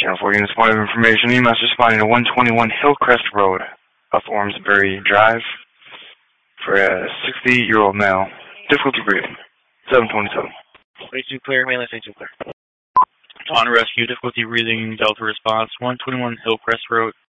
Channel 4 units, point of information. EMS responding to 121 Hillcrest Road, off Ormsbury Drive, for a 68-year-old male. Difficulty breathing. 727. 22 clear, mainland 22 clear. On rescue, difficulty breathing, Delta response, 121 Hillcrest Road.